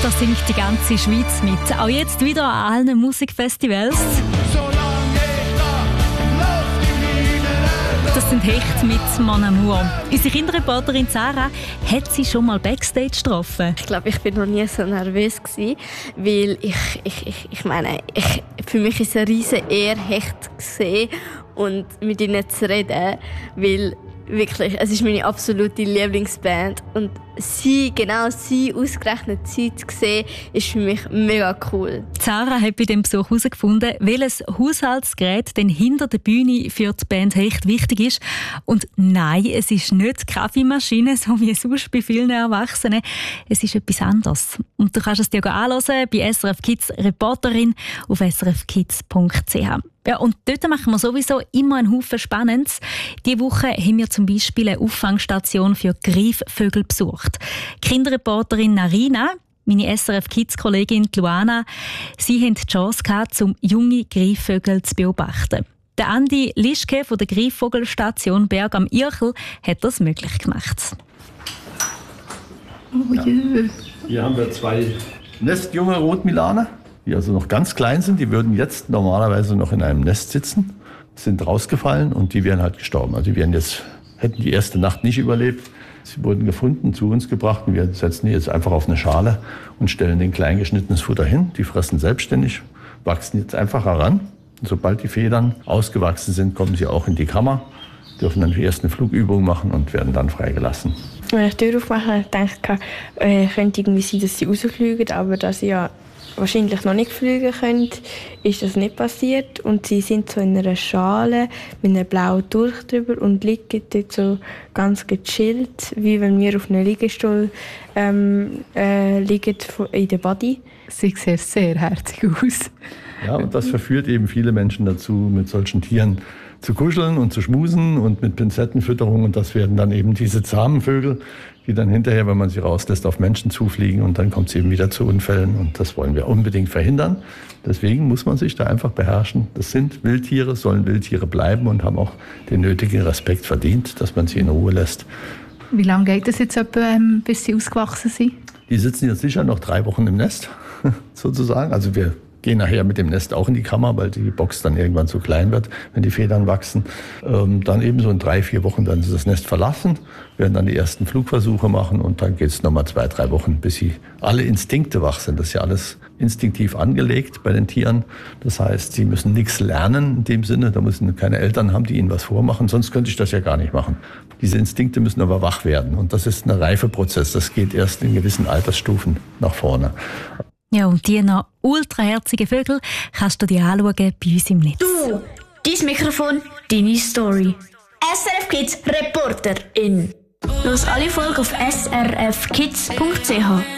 Das singt die ganze Schweiz mit. Auch jetzt wieder an allen Musikfestivals. Das sind Hecht mit Mon Amour. Unsere Kinderreporterin Sarah hat sie schon mal Backstage getroffen. Ich glaube, ich bin noch nie so nervös gewesen, weil ich meine, für mich ist es eine riesige Ehre, Hecht zu sehen und mit ihnen zu reden, weil wirklich, es ist meine absolute Lieblingsband und sie ausgerechnet sie zu sehen, ist für mich mega cool. Sarah hat bei dem Besuch herausgefunden, welches Haushaltsgerät denn hinter der Bühne für die Band Hecht wichtig ist. Und nein, es ist nicht die Kaffeemaschine, so wie sonst bei vielen Erwachsenen. Es ist etwas anderes. Und du kannst es dir anhören bei SRF Kids Reporterin auf srfkids.ch. Ja, und dort machen wir sowieso immer einen Haufen Spannendes. Diese Woche haben wir zum Beispiel eine Auffangstation für Greifvögel besucht. Die Kinderreporterin Narina, meine SRF-Kids-Kollegin Luana, sie haben die Chance gehabt, um junge Greifvögel zu beobachten. Der Andi Lischke von der Greifvogelstation Berg am Irchel hat das möglich gemacht. Oh je. Hier haben wir 2 nestjunge Rotmilaner, die also noch ganz klein sind. Die würden jetzt normalerweise noch in einem Nest sitzen, sind rausgefallen und die wären halt gestorben. Also die hätten die erste Nacht nicht überlebt. Sie wurden gefunden, zu uns gebracht und wir setzen die jetzt einfach auf eine Schale und stellen den klein geschnittenes Futter hin. Die fressen selbstständig, wachsen jetzt einfach heran. Und sobald die Federn ausgewachsen sind, kommen sie auch in die Kammer, dürfen dann die ersten Flugübungen machen und werden dann freigelassen. Wenn ich die Tür aufmache, denke ich, könnte irgendwie sein, dass sie rausfliegen, aber da sie ja wahrscheinlich noch nicht fliegen können, ist das nicht passiert. Und sie sind so in einer Schale mit einem blauen Tuch drüber und liegen dort so ganz gechillt, wie wenn wir auf einem Liegestuhl liegen in der Body. Sie sehen sehr herzig aus. Ja, und das verführt eben viele Menschen dazu, mit solchen Tieren zu kuscheln und zu schmusen und mit Pinzettenfütterung. Und das werden dann eben diese zahmen Vögel, die dann hinterher, wenn man sie rauslässt, auf Menschen zufliegen. Und dann kommt es eben wieder zu Unfällen. Und das wollen wir unbedingt verhindern. Deswegen muss man sich da einfach beherrschen. Das sind Wildtiere, sollen Wildtiere bleiben und haben auch den nötigen Respekt verdient, dass man sie in Ruhe lässt. Wie lange geht es jetzt etwa, bis sie ausgewachsen sind? Die sitzen jetzt sicher noch 3 Wochen im Nest, sozusagen. Also wir gehen nachher mit dem Nest auch in die Kammer, weil die Box dann irgendwann zu klein wird, wenn die Federn wachsen. Dann eben so in 3-4 Wochen dann das Nest verlassen, werden dann die ersten Flugversuche machen und dann geht es nochmal 2-3 Wochen, bis sie alle Instinkte wach sind. Das ist ja alles instinktiv angelegt bei den Tieren. Das heißt, sie müssen nichts lernen in dem Sinne. Da müssen keine Eltern haben, die ihnen was vormachen. Sonst könnte ich das ja gar nicht machen. Diese Instinkte müssen aber wach werden. Und das ist ein Reifeprozess. Das geht erst in gewissen Altersstufen nach vorne. Ja, und die noch ultraherzigen Vögel kannst du dir anschauen bei uns im Netz. Du, dein Mikrofon, deine Story. SRF Kids Reporterin. Los alle Folgen auf srfkids.ch.